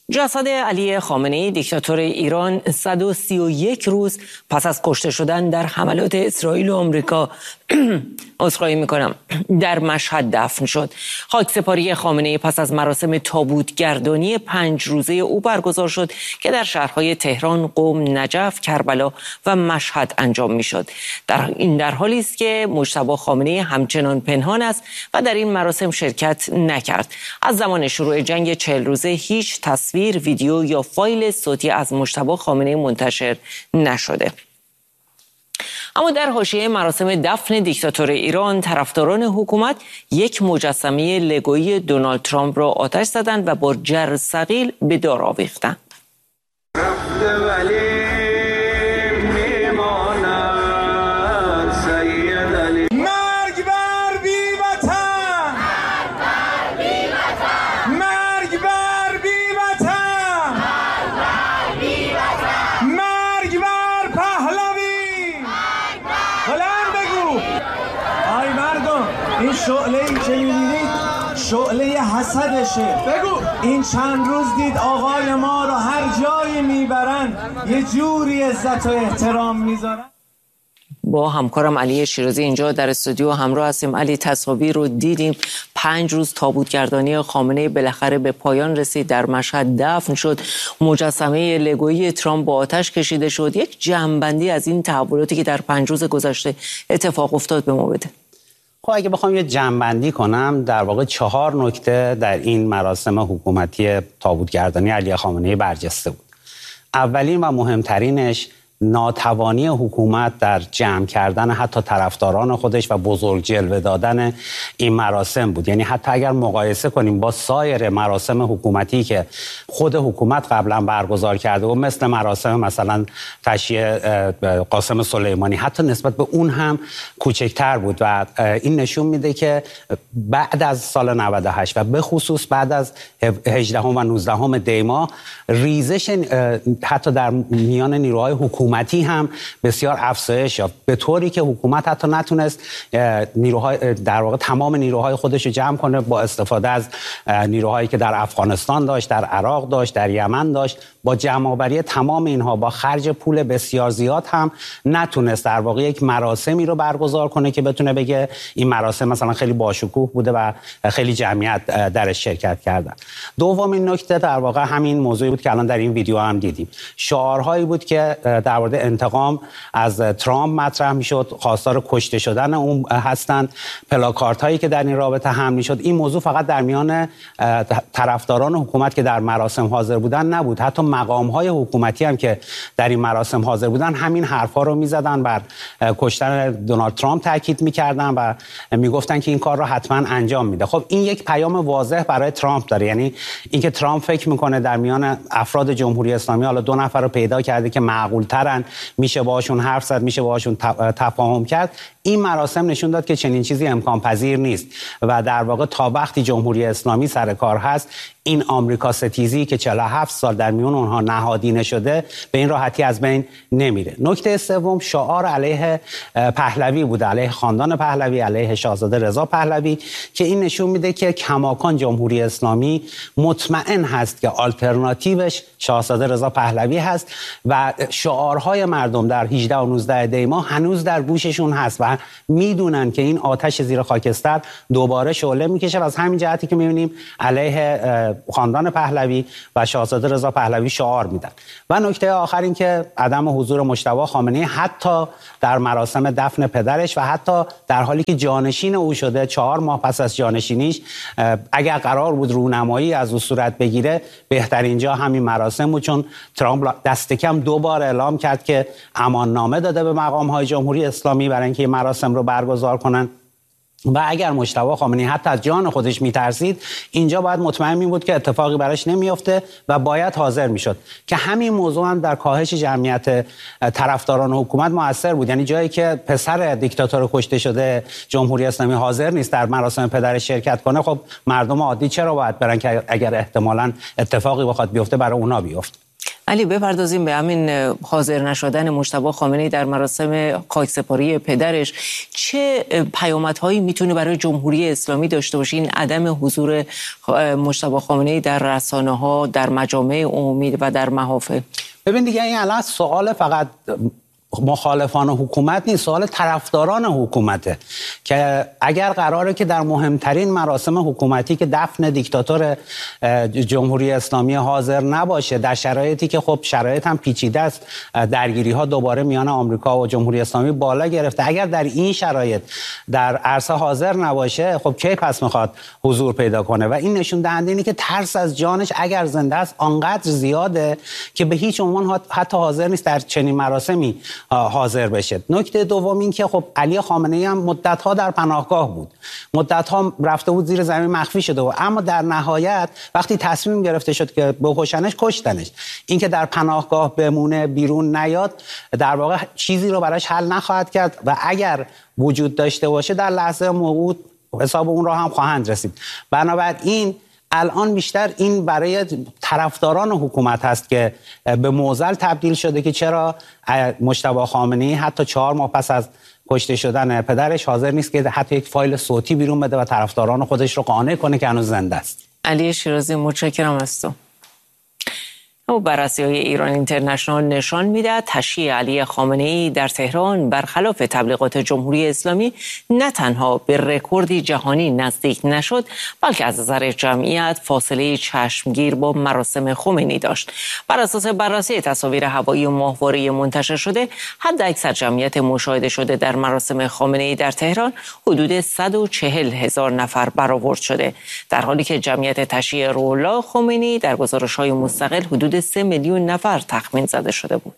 جسد علی خامنه‌ای دیکتاتور ایران 131 روز پس از کشته شدن در حملات اسرائیل و آمریکا در مشهد دفن شد. خاکسپاری خامنه‌ای پس از مراسم تابوتگردانی 5 روزه او برگزار شد که در شهرهای تهران، قم، نجف، کربلا و مشهد انجام می‌شد. در حالی است که مجتبی خامنه‌ای همچنان پنهان است و در این مراسم شرکت نکرد. از زمان شروع جنگ 40 روزه هیچ تصویر، ویدیو یا فایل صوتی از مجتبی خامنه‌ای منتشر نشده. اما در حاشیه مراسم دفن دیکتاتور ایران، طرفداران حکومت یک مجسمه لگویی دونالد ترامپ را آتش زدند و با جرثقیل به دار آویختند. این شعله‌ای که می‌بینید شعله حسدشه. این چند روز دید آقای ما رو هر جایی میبرن یه جوری عزت و احترام میذارن. با همکارم علی شیرازی اینجا در استودیو همراه هستیم. علی، تصاویر رو دیدیم. 5 روز تابوتگردانی خامنه‌ای بالاخره به پایان رسید، در مشهد دفن شد، مجسمه لگویی ترامپ با آتش کشیده شد. یک جمع‌بندی از این تحولاتی که در 5 روز گذشته اتفاق افتاد به ما بده. خب اگه بخوام یه جمع‌بندی کنم، در واقع 4 نکته در این مراسم حکومتی تابوتگردانی علی خامنه‌ای برجسته بود. اولین و مهمترینش ناتوانی حکومت در جمع کردن حتی طرفداران خودش و بزرگ جلوه دادن این مراسم بود. یعنی حتی اگر مقایسه کنیم با سایر مراسم حکومتی که خود حکومت قبلا برگزار کرده و مثل مراسم مثلا تشییع قاسم سلیمانی، حتی نسبت به اون هم کوچکتر بود و این نشون میده که بعد از سال 98 و به خصوص بعد از 18 و 19 دی ماه ریزش حتی در میان نیروهای حکومتی هم بسیار افزایش یافت، به طوری که حکومت حتی نتونست نیروهای در واقع تمام نیروهای خودش رو جمع کنه با استفاده از نیروهایی که در افغانستان داشت، در عراق داشت، در یمن داشت. با جمع‌آوری تمام اینها با خرج پول بسیار زیاد هم نتونست در واقع یک مراسمی رو برگزار کنه که بتونه بگه این مراسم مثلا خیلی باشکوه بوده و خیلی جمعیت درش شرکت کردن. دومین نکته در واقع همین موضوعی بود که الان در این ویدیو هم دیدیم. شعارهایی بود که در مورد انتقام از ترامپ مطرح میشد، خواستار کشته شدن اون هستند، پلاکارت هایی که در این رابطه حمل میشد. این موضوع فقط در میان طرفداران حکومت که در مراسم حاضر بودن نبود، حتی مقام های حکومتی هم که در این مراسم حاضر بودن همین حرفا رو میزدن، بر کشتن دونالد ترامپ تاکید میکردن و میگفتن که این کار رو حتما انجام میده. خب این یک پیام واضح برای ترامپ داره، یعنی اینکه ترامپ فکر میکنه در میان افراد جمهوری اسلامی حالا 2 نفر رو پیدا کرده که معقول ترن، میشه باهاشون حرف زد، میشه باهاشون تفاهم کرد. این مراسم نشون داد که چنین چیزی امکان پذیر نیست و در واقع تا وقتی جمهوری اسلامی سر کار هست، این آمریکا ستیزی که 47 سال در میون اونها نهادینه شده به این راحتی از بین نمیره. نکته سوم شعار علیه پهلوی بود، علیه خاندان پهلوی، علیه شاهزاده رضا پهلوی، که این نشون میده که کماکان جمهوری اسلامی مطمئن هست که آلترناتیوش شاهزاده رضا پهلوی هست و شعارهای مردم در 18 و 19 دی ماه هنوز در گوششون هست و میدونن که این آتش زیر خاکستر دوباره شعله میکشه و از همین جهتی که میبینیم علیه خاندان پهلوی و شاهزاده رضا پهلوی شعار میدن. و نکته آخر این که عدم حضور مجتبی خامنه‌ای حتی در مراسم دفن پدرش و حتی در حالی که جانشین او شده 4 ماه پس از جانشینیش، اگر قرار بود رونمایی از او صورت بگیره بهترین جا همین مراسم بود، چون ترامپ دست کم 2 بار اعلام کرد که اماننامه داده به مقام‌های جمهوری اسلامی برای اینکه این مراسم رو برگزار کنن و اگر مجتبی خامنه‌ای حتی از جان خودش میترسید اینجا باید مطمئن می بود که اتفاقی براش نمیفته و باید حاضر میشد، که همین موضوع هم در کاهش جمعیت طرفداران حکومت موثر بود. یعنی جایی که پسر دیکتاتور کشته شده جمهوری اسلامی حاضر نیست در مراسم پدرش شرکت کنه، خب مردم عادی چرا باید برن که اگر احتمالاً اتفاقی بخواد بیفته برای اونا بیفته. علی، بپردازیم به همین حاضر نشدن مجتبی خامنه‌ای در مراسم خاکسپاری پدرش. چه پیامدهایی میتونه برای جمهوری اسلامی داشته باشه این عدم حضور مجتبی خامنه‌ای در رسانه‌ها، در مجامع عمومی و در محافل؟ ببین دیگه این الان سوال فقط مخالفان حکومت نیست، سوال طرفداران حکومته که اگر قراره که در مهمترین مراسم حکومتی که دفن دیکتاتور جمهوری اسلامی حاضر نباشه، در شرایطی که خب شرایط هم پیچیده است، درگیری ها دوباره میان آمریکا و جمهوری اسلامی بالا گرفته، اگر در این شرایط در عرصه حاضر نباشه خب کی پس میخواد حضور پیدا کنه؟ و این نشون دهنده اینه که ترس از جانش اگر زنده است آنقدر زیاده که به هیچ عنوان حتی حاضر نیست در چنین مراسمی حاضر بشه. نکته دوم این که خب علی خامنه‌ای هم مدت‌ها در پناهگاه بود، مدت‌ها رفته بود زیر زمین مخفی شده بود، اما در نهایت وقتی تصمیم گرفته شد که بکشنش کشتنش. این که در پناهگاه بمونه بیرون نیاد در واقع چیزی رو براش حل نخواهد کرد و اگر وجود داشته باشه در لحظه موعود حساب اون را هم خواهند رسید. بنابراین الان بیشتر این برای طرفداران حکومت هست که به معضل تبدیل شده که چرا مجتبی خامنه‌ای حتی 4 ماه پس از کشته شدن پدرش حاضر نیست که حتی یک فایل صوتی بیرون بده و طرفداران خودش رو قانع کنه که هنوز زنده است. علی شیرازی، متشکرم از تو. بررسی‌های ایران اینترنشنال نشان می‌دهد تشییع علی خامنه‌ای در تهران برخلاف تبلیغات جمهوری اسلامی نه تنها به رکوردی جهانی نزدیک نشد، بلکه از نظر جمعیت فاصله چشمگیر با مراسم خمینی داشت. بر اساس بررسی تصاویر هوایی و ماهواره‌ای منتشر شده، حداکثر جمعیت مشاهده شده در مراسم خامنه‌ای در تهران حدود 140,000 نفر برآورد شده، در حالی که جمعیت تشییع روح‌الله خمینی در گزارش‌های مستقل حدود 3 میلیون نفر تخمین زده شده بود.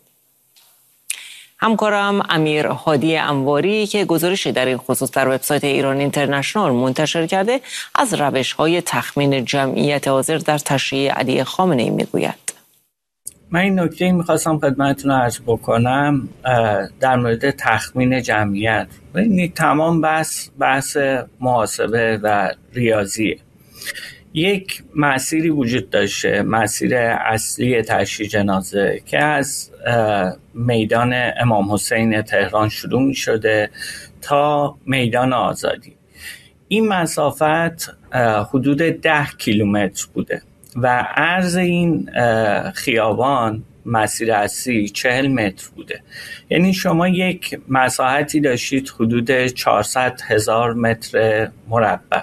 همکارم امیر هادی انواری که گزارشی در این خصوص در وبسایت ایران اینترنشنال منتشر کرده، از روش‌های تخمین جمعیت حاضر در تشییع علی خامنه‌ای میگوید. من این نکته میخواستم خدمتتون عرض بکنم در مورد تخمین جمعیت. تمام بحث محاسبه و ریاضیه. یک مسیری وجود داشته، مسیر اصلی تشییع جنازه که از میدان امام حسین تهران شروع می شده تا میدان آزادی. این مسافت حدود 10 کیلومتر بوده و عرض این خیابان مسیر اصلی 40 متر بوده. یعنی شما یک مساحتی داشتید حدود 400,000 متر مربع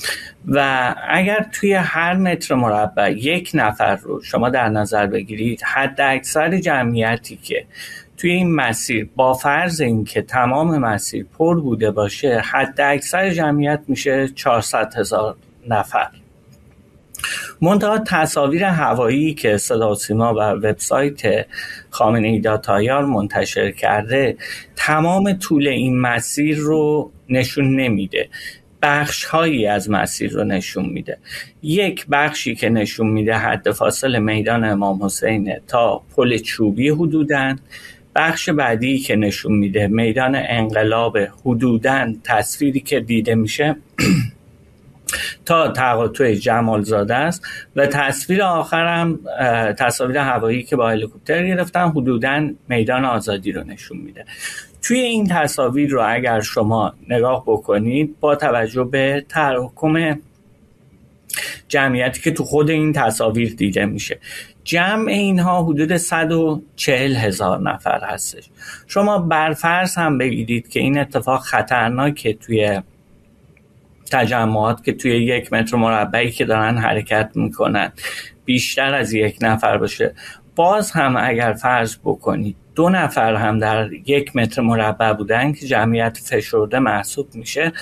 و اگر توی هر متر مربع یک نفر رو شما در نظر بگیرید، حد اکثر جمعیتی که توی این مسیر با فرض اینکه تمام مسیر پر بوده باشه، حد اکثر جمعیت میشه 400,000 نفر. منتها تصاویر هوایی که صدا و سیما و وبسایت خامنه‌ای.ir منتشر کرده تمام طول این مسیر رو نشون نمیده، بخش هایی از مسیر رو نشون میده. یک بخشی که نشون میده حد فاصل میدان امام حسین تا پل چوبی حدوداً، بخش بعدی که نشون میده میدان انقلاب حدوداً، تصویری که دیده میشه تا تقاطع جمالزاده است و تصویر آخرم تصاویر هوایی که با هلیکوپتر گرفتن حدوداً میدان آزادی رو نشون میده. توی این تصاویر رو اگر شما نگاه بکنید با توجه به تراکم جمعیتی که تو خود این تصاویر دیده میشه، جمع اینها حدود 140,000 نفر هستش. شما برفرض هم بگیرید که این اتفاق خطرناکه توی تجمعات که توی 1 متر مربعی که دارن حرکت میکنن بیشتر از 1 نفر باشه، باز هم اگر فرض بکنید 2 نفر هم در 1 متر مربع بودن که جمعیت فشرده محسوب میشه،